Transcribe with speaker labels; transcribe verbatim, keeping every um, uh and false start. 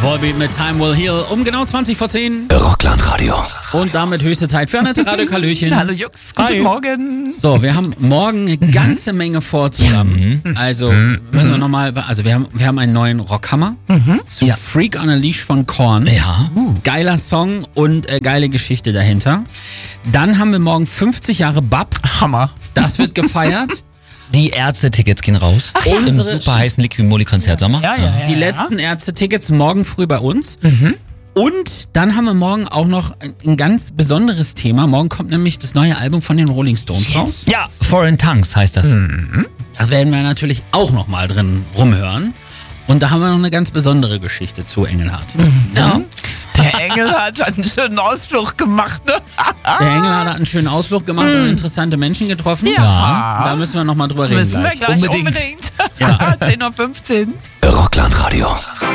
Speaker 1: Volbeat mit Time Will Heal um genau zwanzig vor zehn.
Speaker 2: Rockland Radio.
Speaker 1: Und damit höchste Zeit für Annette Radio Hallöchen.
Speaker 3: Hallo Jux, guten
Speaker 1: Hi.
Speaker 3: Morgen.
Speaker 1: So, wir haben morgen eine ganze Menge vor zusammen. Also, müssen wir nochmal, also wir haben, wir haben einen neuen Rockhammer. Zu
Speaker 3: Ja.
Speaker 1: Freak on a Leash von Korn.
Speaker 2: Ja.
Speaker 1: Geiler Song und äh, geile Geschichte dahinter. Dann haben wir morgen fünfzig Jahre B A P.
Speaker 3: Hammer.
Speaker 1: Das wird gefeiert.
Speaker 2: Die Ärzte-Tickets gehen raus.
Speaker 1: ja.
Speaker 2: Im
Speaker 1: Unsere-
Speaker 2: super heißen Liquimoli-Konzert Sommer.
Speaker 3: Ja, ja, ja.
Speaker 1: Die letzten Ärzte-Tickets morgen früh bei uns. Und dann haben wir morgen auch noch ein, ein ganz besonderes Thema. Morgen kommt nämlich das neue Album von den Rolling Stones raus.
Speaker 2: Ja, Foreign Tongues heißt das.
Speaker 1: Da werden wir natürlich auch noch mal drin rumhören. Und da haben wir noch eine ganz besondere Geschichte zu Engelhardt. Ja.
Speaker 3: Der Engel hat einen schönen Ausflug gemacht, ne?
Speaker 1: Der Engelhardt hat einen schönen Ausflug gemacht und interessante Menschen getroffen.
Speaker 3: Ja.
Speaker 1: Da müssen wir noch mal drüber reden
Speaker 3: Müssen wir
Speaker 1: gleich.
Speaker 3: gleich
Speaker 2: Unbedingt.
Speaker 3: unbedingt.
Speaker 1: Ja.
Speaker 3: zehn Uhr fünfzehn.
Speaker 2: Rockland Radio.